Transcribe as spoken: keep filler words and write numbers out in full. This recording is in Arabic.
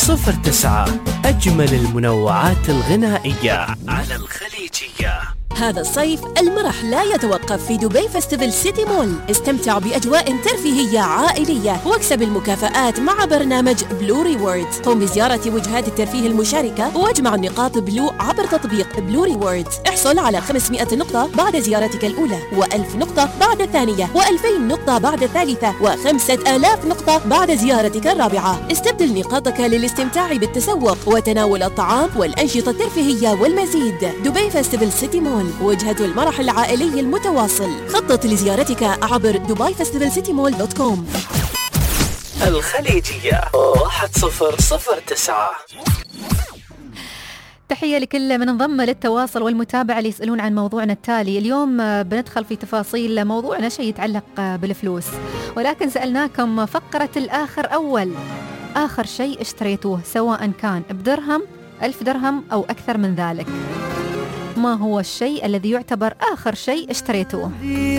صفر تسعة، أجمل المنوعات الغنائية على الخليجية. هذا الصيف المرح لا يتوقف في دبي فستيفال سيتي مول. استمتع بأجواء ترفيهية عائلية واكسب المكافآت مع برنامج بلو ريوردز. قم بزيارة وجهات الترفيه المشاركة واجمع النقاط بلو عبر تطبيق بلو ريوردز. احصل على خمسمائة نقطة بعد زيارتك الأولى، وألف نقطة بعد الثانية، وألفين نقطة بعد الثالثة، وخمسة آلاف نقطة بعد زيارتك الرابعة. استبدل نقاطك للاستمتاع بالتسوق وتناول الطعام والأنشطة الترفيهية والمزيد. دبي فستيفال سيتي مول، وجهة المرح العائلي المتواصل. خطط لزيارتك عبر دبي فستيفال سيتي مول دوت كوم. الخليجية واحد صفر صفر تسعة. تحية لكل من انضم للتواصل والمتابعة اللي يسألون عن موضوعنا التالي. اليوم بندخل في تفاصيل موضوعنا شيء يتعلق بالفلوس، ولكن سألناكم فقرة الآخر أول. آخر شيء اشتريتوه سواء كان بدرهم، ألف درهم أو أكثر من ذلك، ما هو الشيء الذي يعتبر آخر شيء اشتريتوه؟